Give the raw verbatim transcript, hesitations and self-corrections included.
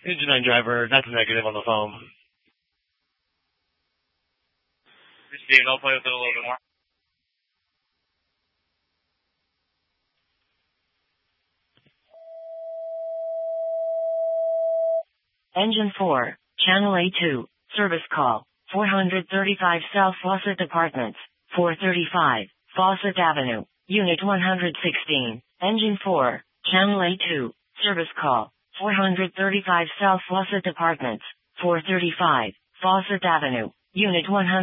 Engine nine driver, that's a negative on the phone. Steven, I'll play with it a little bit more. Engine four, Channel A two, service call, four thirty-five South Fawcett Apartments, four thirty-five, Fawcett Avenue, Unit one sixteen. Engine four, Channel A two, service call, four thirty-five South Fawcett Apartments, four thirty-five, Fawcett Avenue, Unit one